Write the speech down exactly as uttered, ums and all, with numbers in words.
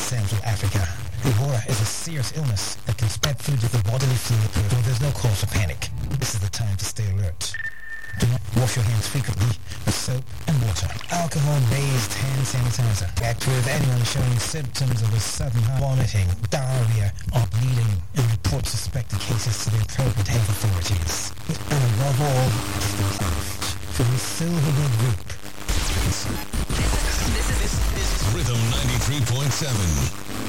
Central Africa. Ebola is a serious illness that can spread through the bodily fluid, though there's no cause for panic. This is the time to stay alert. Do not wash your hands frequently with soap and water. Alcohol-based hand sanitizer. Act with anyone showing symptoms of a sudden vomiting, diarrhea, or bleeding, and report suspected cases to the appropriate health authorities. And above all, stay safe. From the Silverwood Group. This is, this is, this is Rhythm ninety-three point seven.